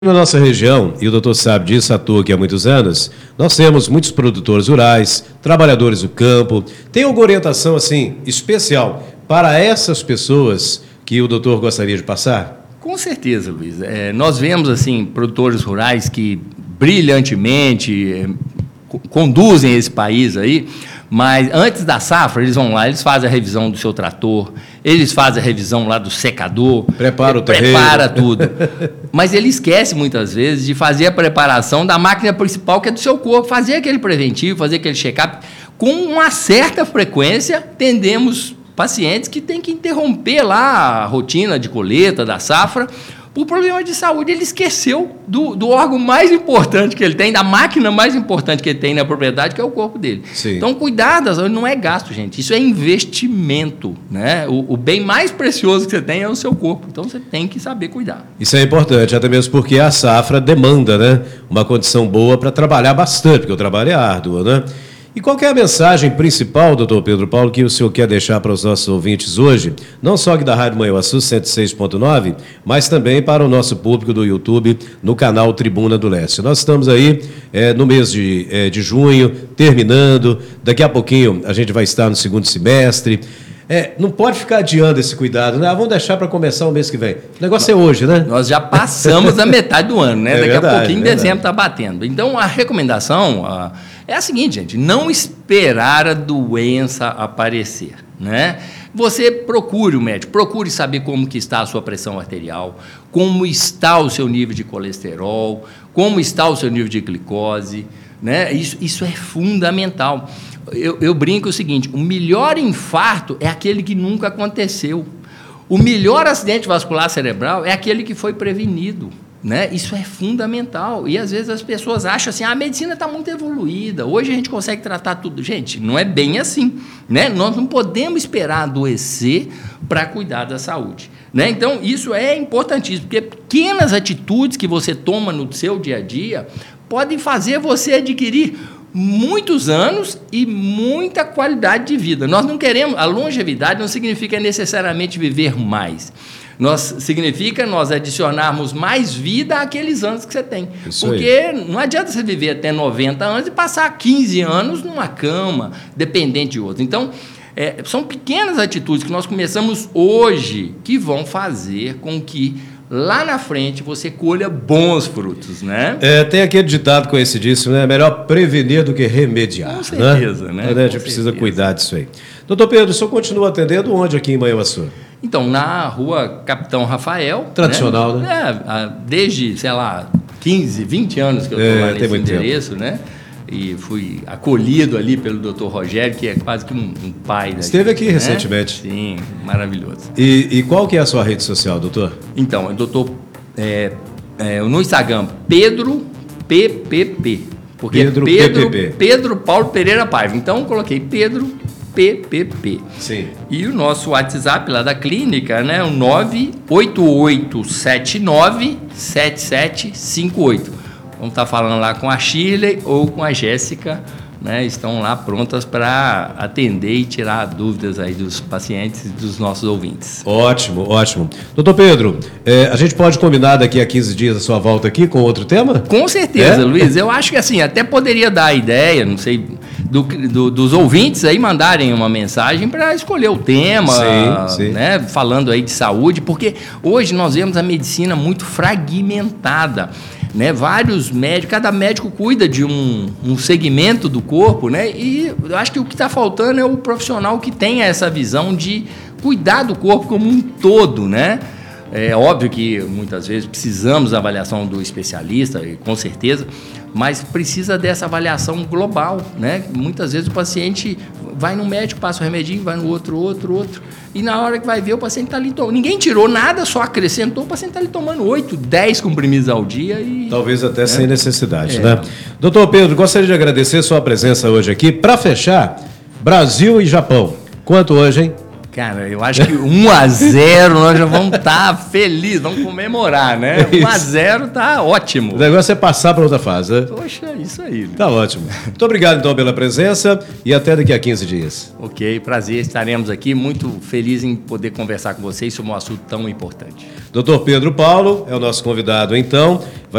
Na nossa região, e o doutor sabe disso, atua aqui há muitos anos, nós temos muitos produtores rurais, trabalhadores do campo. Tem alguma orientação, assim, especial para essas pessoas que o doutor gostaria de passar? Com certeza, Luiz. Nós vemos, assim, produtores rurais que brilhantemente conduzem esse país aí, mas antes da safra, eles vão lá, eles fazem a revisão do seu trator, eles fazem a revisão lá do secador, prepara o terreno, prepara tudo. Mas ele esquece muitas vezes de fazer a preparação da máquina principal, que é do seu corpo, fazer aquele preventivo, fazer aquele check-up. Com uma certa frequência, tendemos pacientes que têm que interromper lá a rotina de colheita da safra por problema de saúde. Ele esqueceu do órgão mais importante que ele tem, da máquina mais importante que ele tem na propriedade, que é o corpo dele. Sim. Então, cuidar da saúde não é gasto, gente. Isso é investimento, né? O bem mais precioso que você tem é o seu corpo. Então, você tem que saber cuidar. Isso é importante, até mesmo porque a safra demanda, né, uma condição boa para trabalhar bastante, porque o trabalho é árduo, né? E qual que é a mensagem principal, doutor Pedro Paulo, que o senhor quer deixar para os nossos ouvintes hoje, não só aqui da Rádio Manhuaçu 106.9, mas também para o nosso público do YouTube, no canal Tribuna do Leste? Nós estamos aí no mês de junho, terminando, daqui a pouquinho a gente vai estar no segundo semestre. Não pode ficar adiando esse cuidado, né? Vamos deixar para começar o mês que vem. O negócio é hoje, né? Nós já passamos a metade do ano, né? Daqui verdade, a pouquinho, dezembro está batendo. Então, a recomendação é a seguinte, gente: não esperar a doença aparecer, né? Você procure o médico, procure saber como que está a sua pressão arterial, como está o seu nível de colesterol, como está o seu nível de glicose, né? Isso é fundamental. Eu brinco o seguinte: o melhor infarto é aquele que nunca aconteceu. O melhor acidente vascular cerebral é aquele que foi prevenido, né? Isso é fundamental. E às vezes as pessoas acham assim: a medicina está muito evoluída, hoje a gente consegue tratar tudo. Gente, não é bem assim, né? Nós não podemos esperar adoecer para cuidar da saúde, né? Então, isso é importantíssimo, porque pequenas atitudes que você toma no seu dia a dia podem fazer você adquirir muitos anos e muita qualidade de vida. Nós não queremos, a longevidade não significa necessariamente viver mais. Significa nós adicionarmos mais vida àqueles anos que você tem. Isso porque aí. Não adianta você viver até 90 anos e passar 15 anos numa cama, dependente de outro. Então, são pequenas atitudes que nós começamos hoje que vão fazer com que lá na frente você colha bons frutos, né? Tem aquele ditado conhecidíssimo, né? Melhor prevenir do que remediar. Com certeza, né? A gente precisa cuidar disso aí. Doutor Pedro, o senhor continua atendendo onde aqui em Manhuaçu? Então, na rua Capitão Rafael. Tradicional, né? Desde, 15, 20 anos que eu estou lá nesse endereço, né? E fui acolhido ali pelo doutor Rogério, que é quase que um pai daqui. Esteve aqui, né? Recentemente. Sim, maravilhoso. E qual que é a sua rede social, doutor? Então, doutor, no Instagram, Pedro PPP. Porque Pedro Paulo Pereira Paiva. Então, eu coloquei Pedro PPP. Sim. E o nosso WhatsApp lá da clínica, né? O 988797758. Vamos estar falando lá com a Shirley ou com a Jéssica, né? Estão lá prontas para atender e tirar dúvidas aí dos pacientes e dos nossos ouvintes. Ótimo, ótimo. Doutor Pedro, a gente pode combinar daqui a 15 dias a sua volta aqui com outro tema? Com certeza, Luiz. Eu acho que assim, até poderia dar a ideia, não sei, dos ouvintes aí mandarem uma mensagem para escolher o tema, sim. Né? Falando aí de saúde, porque hoje nós vemos a medicina muito fragmentada, né? Vários médicos, cada médico cuida de um segmento do corpo, né? E eu acho que o que está faltando é o profissional que tenha essa visão de cuidar do corpo como um todo, né? É óbvio que muitas vezes precisamos da avaliação do especialista, com certeza, mas precisa dessa avaliação global, né? Muitas vezes o paciente vai no médico, passa o remedinho, vai no outro, e na hora que vai ver, o paciente está ali tomando. Ninguém tirou nada, só acrescentou, o paciente está ali tomando 8, 10 comprimidos ao dia. E talvez até sem necessidade, né? Doutor Pedro, gostaria de agradecer sua presença hoje aqui. Para fechar, Brasil e Japão. Quanto hoje, hein? Cara, eu acho que 1-0 nós já vamos estar felizes, vamos comemorar, né? 1-0 tá ótimo. O negócio é passar para outra fase, né? Poxa, isso aí. Tá ótimo. Muito obrigado, então, pela presença e até daqui a 15 dias. Ok, prazer, estaremos aqui, muito feliz em poder conversar com vocês sobre um assunto tão importante. Dr. Pedro Paulo é o nosso convidado, então.